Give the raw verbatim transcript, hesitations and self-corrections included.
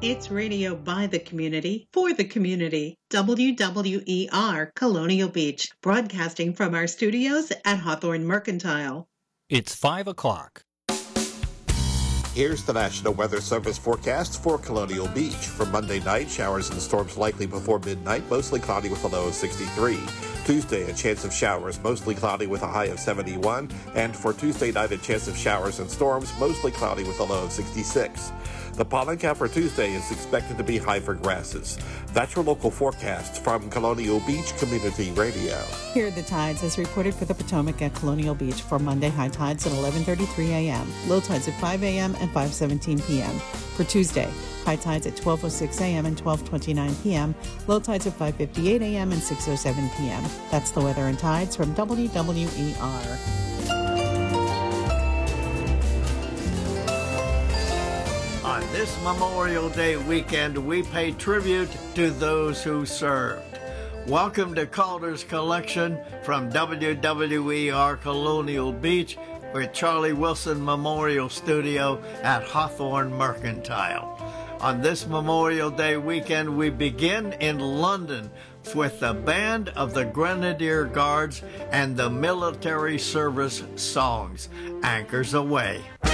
It's radio by the community, for the community. W W E R Colonial Beach, broadcasting from our studios at Hawthorne Mercantile. It's five o'clock. Here's the National Weather Service forecast for Colonial Beach. For Monday night, showers and storms likely before midnight, mostly cloudy with a low of sixty-three. Tuesday, a chance of showers, mostly cloudy with a high of seventy-one. And for Tuesday night, a chance of showers and storms, mostly cloudy with a low of sixty-six. The pollen count for Tuesday is expected to be high for grasses. That's your local forecast from Colonial Beach Community Radio. Here are the tides as reported for the Potomac at Colonial Beach for Monday. High tides at eleven thirty-three a.m., low tides at five a.m. and five seventeen p.m. For Tuesday, high tides at twelve oh six a.m. and twelve twenty-nine p.m., low tides at five fifty-eight a.m. and six oh seven p.m. That's the weather and tides from W W E R. On this Memorial Day weekend, we pay tribute to those who served. Welcome to Calder's Collection from W W E R Colonial Beach with Charlie Wilson Memorial Studio at Hawthorne Mercantile. On this Memorial Day weekend, we begin in London with the Band of the Grenadier Guards and the Military Service Songs, Anchors Away.